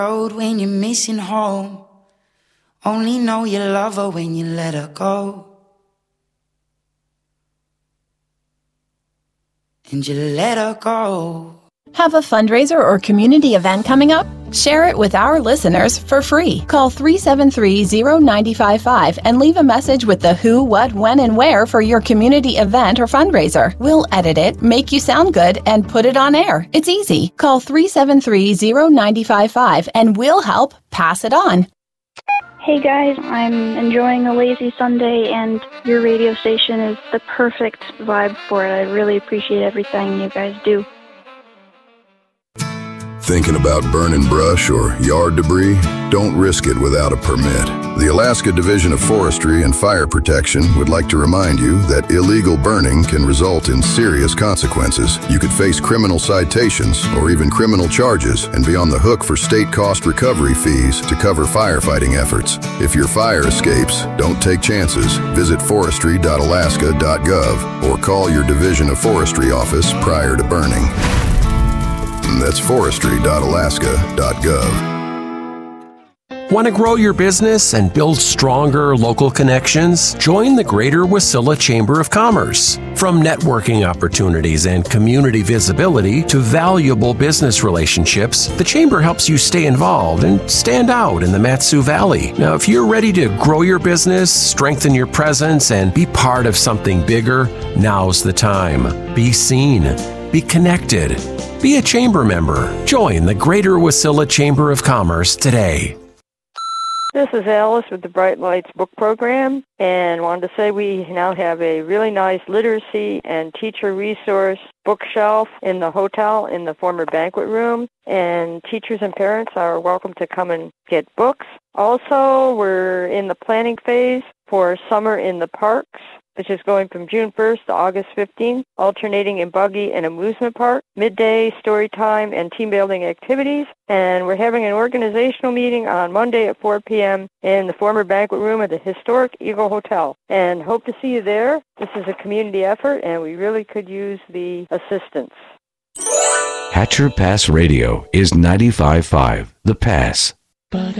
Road when you're missing home. Only know you love her when you let her go. And you let her go. Have a fundraiser or community event coming up? Share it with our listeners for free. Call 373-0955 and leave a message with the who, what, when, and where for your community event or fundraiser. We'll edit it, make you sound good, and put it on air. It's easy. Call 373-0955 and we'll help pass it on. Hey guys, I'm enjoying a lazy Sunday and your radio station is the perfect vibe for it. I really appreciate everything you guys do. Thinking about burning brush or yard debris? Don't risk it without a permit. The Alaska Division of Forestry and Fire Protection would like to remind you that illegal burning can result in serious consequences. You could face criminal citations or even criminal charges and be on the hook for state cost recovery fees to cover firefighting efforts. If your fire escapes, don't take chances. Visit forestry.alaska.gov or call your Division of Forestry office prior to burning. That's forestry.alaska.gov. Want to grow your business and build stronger local connections? Join the Greater Wasilla Chamber of Commerce. From networking opportunities and community visibility to valuable business relationships, the Chamber helps you stay involved and stand out in the Mat-Su Valley. Now, if you're ready to grow your business, strengthen your presence, and be part of something bigger, now's the time. Be seen. Be connected. Be a Chamber member. Join the Greater Wasilla Chamber of Commerce today. This is Alice with the Bright Lights Book Program, and wanted to say we now have a really nice literacy and teacher resource bookshelf in the hotel in the former banquet room, and teachers and parents are welcome to come and get books. Also, we're in the planning phase for Summer in the Parks, which is going from June 1st to August 15th, alternating in buggy and amusement park, midday story time and team building activities. And we're having an organizational meeting on Monday at 4 p.m. in the former banquet room at the historic Eagle Hotel. And hope to see you there. This is a community effort, and we really could use the assistance. Hatcher Pass Radio is 95.5 The Pass.